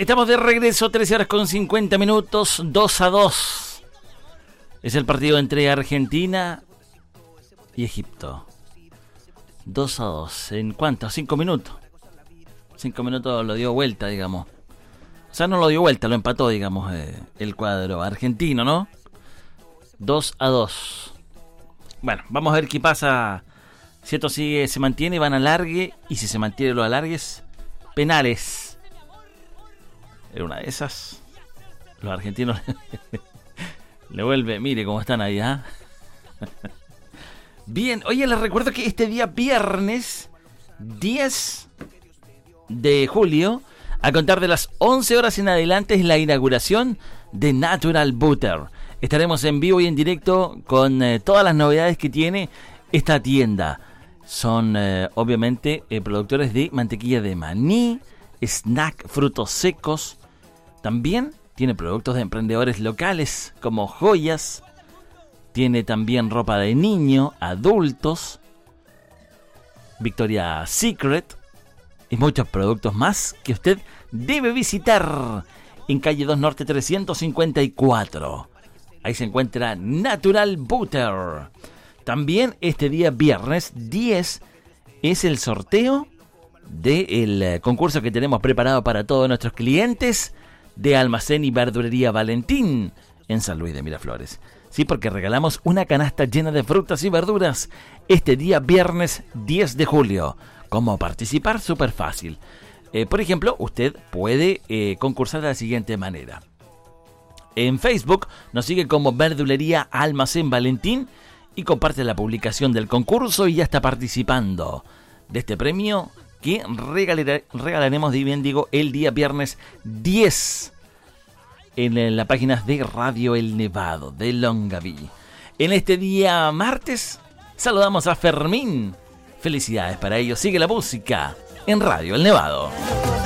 Estamos de regreso, 13 horas con 50 minutos, 2-2. Es el partido entre Argentina y Egipto. 2-2. ¿En cuánto? 5 minutos. 5 minutos lo dio vuelta, digamos. O sea, no lo dio vuelta, lo empató, digamos, el cuadro argentino, ¿no? 2-2. Bueno, vamos a ver qué pasa. Si esto sigue, se mantiene, van a alargue. Y si se mantiene los alargues, penales. En una de esas, los argentinos le vuelve. Mire cómo están ahí, ¿ah? Bien, oye, les recuerdo que este día viernes 10 de julio, a contar de las 11 horas en adelante, es la inauguración de Natural Butter. Estaremos en vivo y en directo con todas las novedades que tiene esta tienda. Son obviamente productores de mantequilla de maní, snack, frutos secos. También tiene productos de emprendedores locales como joyas. Tiene también ropa de niño, adultos, Victoria's Secret y muchos productos más que usted debe visitar en calle 2 Norte 354. Ahí se encuentra Natural Butter. También este día viernes 10 es el sorteo del concurso que tenemos preparado para todos nuestros clientes de Almacén y Verdulería Valentín en San Luis de Miraflores. Sí, porque regalamos una canasta llena de frutas y verduras este día viernes 10 de julio. ¿Cómo participar? Súper fácil. Por ejemplo, usted puede concursar de la siguiente manera. En Facebook nos sigue como Verdulería Almacén Valentín y comparte la publicación del concurso y ya está participando de este premio que regalaremos, bien digo, el día viernes 10 en la página de Radio El Nevado de Longaví. En este día martes saludamos a Fermín. Felicidades para ellos. Sigue la música en Radio El Nevado.